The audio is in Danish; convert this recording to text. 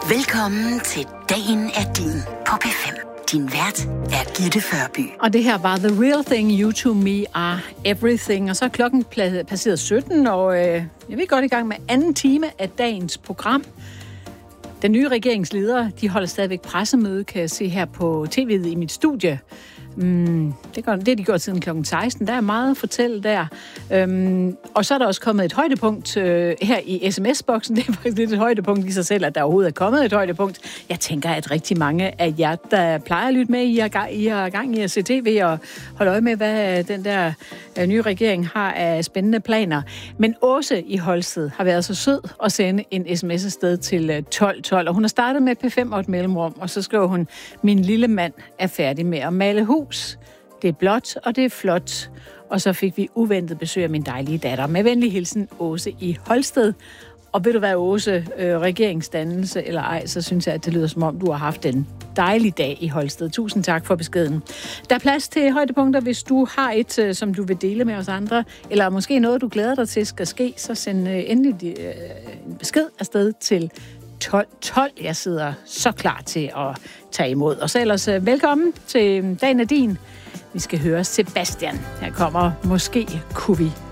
Velkommen til Dagen er din på P5. Din vært er Gitte Førby. Og det her var The Real Thing, You to Me Are Everything. Og så er klokken passeret 17, og jeg vil godt i gang med anden time af dagens program. Den nye regeringsledere, de holder stadigvæk pressemøde, kan jeg se her på tv'et i mit studie. Det har de gjort siden kl. 16. Der er meget at fortælle der. Og så er der også kommet et højdepunkt her i sms-boksen. Det er faktisk lidt et højdepunkt i sig selv, at der overhovedet er kommet et højdepunkt. Jeg tænker, at rigtig mange af jer, der plejer at lytte med, I er gang i at se tv og holde øje med, hvad den der nye regering har af spændende planer. Men Åse i Holsted har været så sød at sende en sms afsted til 1212. Og hun har startet med P5 og et mellemrum, og så skrev hun, min lille mand er færdig med at male hus. Det er blåt, og det er flot. Og så fik vi uventet besøg af min dejlige datter. Med venlig hilsen, Åse i Holsted. Og ved du hvad, Åse, regeringsdannelse eller ej, så synes jeg, at det lyder som om, du har haft en dejlig dag i Holsted. Tusind tak for beskeden. Der er plads til højdepunkter, hvis du har et, som du vil dele med os andre, eller måske noget, du glæder dig til skal ske, så send endelig en besked afsted til 12. Jeg sidder så klar til at tage imod. Og så ellers velkommen til Dagen er din. Vi skal høre Sebastian. Her kommer Måske kunne vi